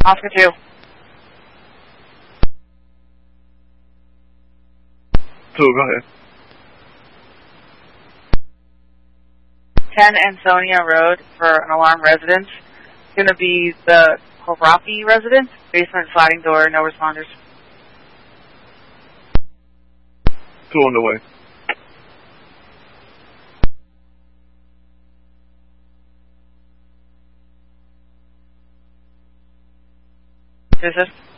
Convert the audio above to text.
Oscar 2. 2, go ahead. 10 Ansonia Road for an alarm residence. It's going to be the Korapi residence. Basement sliding door, no responders. 2 on the way. Who's this?